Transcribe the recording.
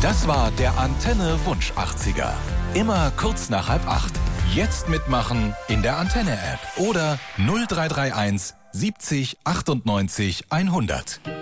Das war der Antenne Wunsch 80er. Immer kurz nach 7:30. Jetzt mitmachen in der Antenne-App oder 0331 70 98 100.